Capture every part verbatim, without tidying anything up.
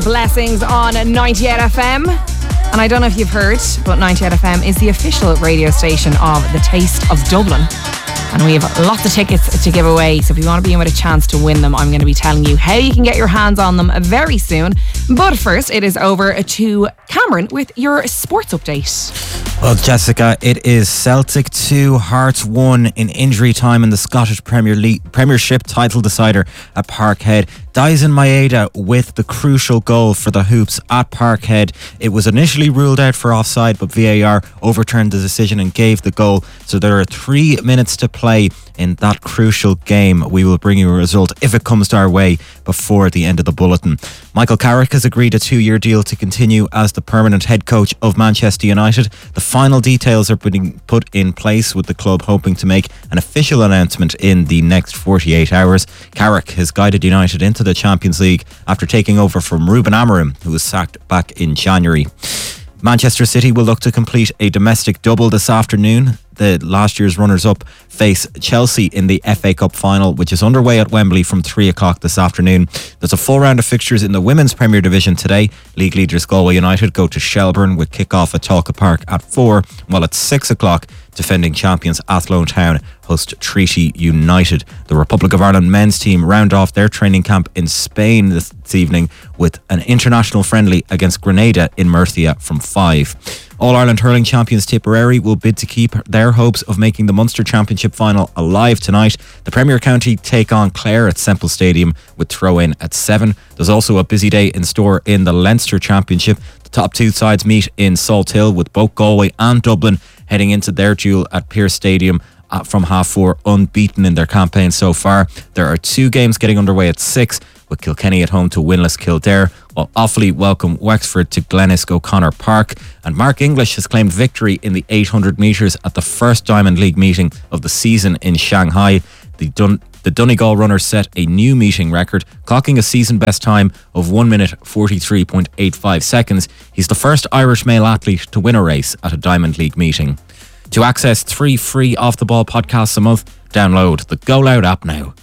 Blessings on ninety-eight F M. And I don't know if you've heard, but ninety-eight F M is the official radio station of the Taste of Dublin. And we have lots of tickets to give away. So if you want to be in with a chance to win them, I'm going to be telling you how you can get your hands on them very soon. But first, it is over to Cameron with your sports update. Well, Jessica, it is Celtic two, Hearts one in injury time in the Scottish Premier League Premiership title decider at Parkhead. Dyson Maeda with the crucial goal for the Hoops at Parkhead. It was initially ruled out for offside, but V A R overturned the decision and gave the goal. So there are three minutes to play in that crucial game. We will bring you a result if it comes to our way before the end of the bulletin. Michael Carrick has agreed a two-year deal to continue as the permanent head coach of Manchester United. The final details are being put in place, with the club hoping to make an official announcement in the next forty-eight hours. Carrick has guided United into the Champions League after taking over from Ruben Amorim, who was sacked back in January. Manchester City will look to complete a domestic double this afternoon. The last year's runners-up face Chelsea in the F A Cup final, which is underway at Wembley from three o'clock this afternoon. There's a full round of fixtures in the Women's Premier Division today. League leaders Galway United go to Shelbourne with kick-off at Talca Park at four, while at six o'clock, defending champions Athlone Town host Treaty United. The Republic of Ireland men's team round off their training camp in Spain this evening with an international friendly against Grenada in Murcia from five. All-Ireland hurling champions Tipperary will bid to keep their hopes of making the Munster Championship final alive tonight. The Premier County take on Clare at Semple Stadium with throw-in at seven. There's also a busy day in store in the Leinster Championship. The top two sides meet in Salt Hill, with both Galway and Dublin heading into their duel at Pearse Stadium from half four, unbeaten in their campaign so far. There are two games getting underway at six, with Kilkenny at home to winless Kildare, while Offaly welcome Wexford to Glenis O'Connor Park. And Mark English has claimed victory in the eight hundred metres at the first Diamond League meeting of the season in Shanghai. The Dun- the Donegal runners set a new meeting record, clocking a season best time of one minute forty-three point eight five seconds. He's the first Irish male athlete to win a race at a Diamond League meeting. To access three free Off The Ball podcasts a month, download the Go Loud app now.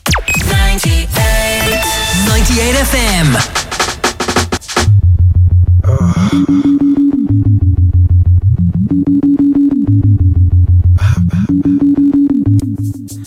ninety-eight, ninety-eight F M. Oh.